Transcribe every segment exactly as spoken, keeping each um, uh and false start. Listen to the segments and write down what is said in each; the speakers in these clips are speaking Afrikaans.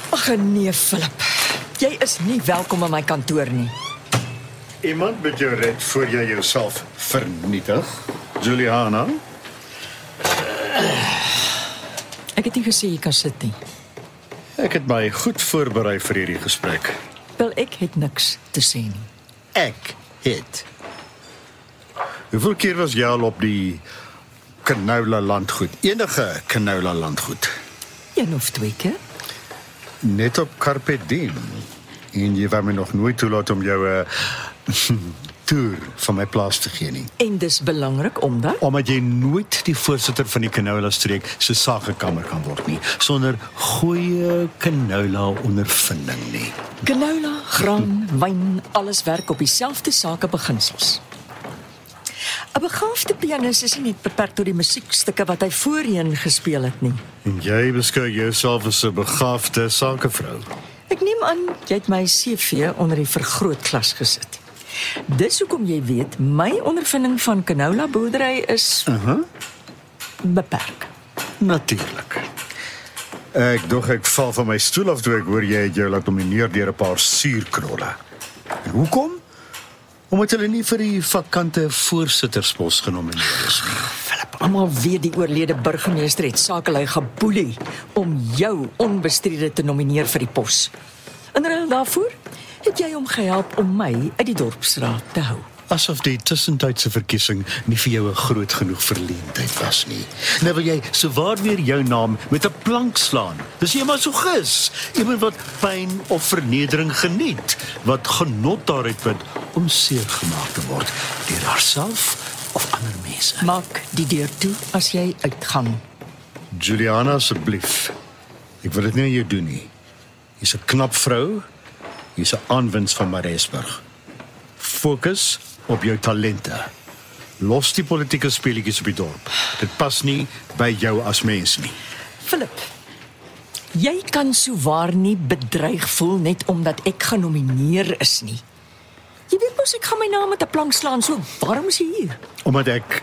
Ag nee, Philip. Jy is nie welkom in my kantoor nie. Iemand met jou red voor jy jouself vernietig? Juliana? Ek het nie gesê jy kan sit nie. Ek het my goed voorberei vir hierdie gesprek. Wel, ek het niks te sê nie. Ek het. Hoeveel keer was jy al op die canola landgoed? Enige canola landgoed? Een of twee keer. Net op Carpe Diem. En jy wou my nog nooit toelaat om jou 'n uh, toer van my plaas te gee nie. En dis belangrik omdat Omdat jy nooit die voorsitter van die canola streek se sakekamer kan word nie, sonder goeie canola ondervinding nie. canola, graan, wyn, alles werk op dieselfde sakebeginsels. 'n Begaafde pianis is nie net beperk tot die musiekstukke wat hy voorheen gespeel het nie. En jy beskou jouself as 'n begaafde sakevrou. Ek neem aan jy het my C V onder die vergrootglas gesit. Dis hoekom jy weet my ondervinding van canola boerdery is Aha. beperk. Natuurlik. Ek dog ek val van my stoel af toe ek hoor jy het jou laat nomineer deur 'n paar suurkrolle. En hoekom? Omdat hulle nie vir die vakante voorsitterspos genomineer is nie. Philip, almal weet die oorlede burgemeester het Sakelei geboelie om jou onbestrede te nomineer vir die pos. In ruil daarvoor het jy hom gehelp om my uit die dorpsraad te hou. Asof die tussentydse verkiesing nie vir jou 'n groot genoeg verleentheid was nie. Nou wil jy sowaar weer jou naam met 'n plank slaan. Dis jy maar so gis. Iemand wat pyn of vernedering geniet, wat genot daaruit vind om seer gemaak te word deur haarself of ander mense. Maak die deur toe as jy uitgaan. Juliana, asseblief. Ek wil dit nie aan jou doen nie. Jy's 'n knap vrou. Jy's 'n aanwinst van Maresburg. Fokus op jou talente. Los die politieke speletjies op die dorp. Dit pas nie by jou as mens nie. Philip, jy kan souwaar nie bedreig voel net omdat ek genomineer is nie. Jy weet mos ek gaan my naam met 'n plank slaan, so waarom is jy hier? Omdat ek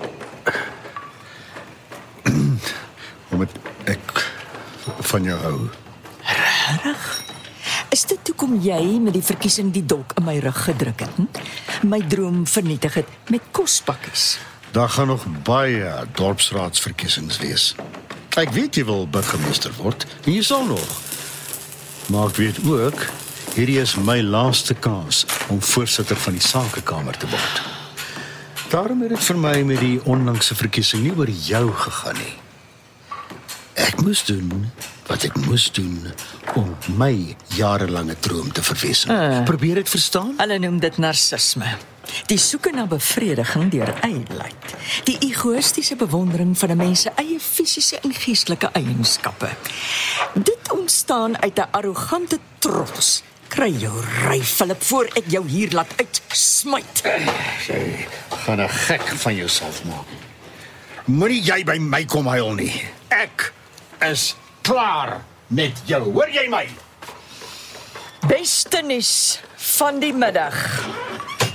omdat ek van jou hou. Regtig? Is dit hoekom jy met die verkiesing die dolk in my rug gedruk het? Hm? My droom vernietig het met kospakkies. Daar gaan nog baie dorpsraadsverkiesings wees. Ek weet jy wil burgemeester word, en jy sal nog. Maar ek weet ook, hierdie is my laaste kans om voorsitter van die sakekamer te word. Daarom het dit vir my met die onlangse verkiesing nie oor jou gegaan nie. Ek moes doen wat ek moes doen om my jarelange droom te verwesenlik. Uh. Probeer dit verstaan? Hulle noem dit narcisme. Die soeke na bevrediging deur ylheid. Die egoïstiese bewondering van 'n mens se eie fisiese en geestelike eienskappe. Dit ontstaan uit 'n arrogante trots. Kry jou ry, Philip, voor ek jou hier laat uitsmyt. Jy gaan 'n gek van jouself maak. Moenie jy by my kom huil nie. Ek is klaar met jou. Hoor jy my? Beste nuus van die middag.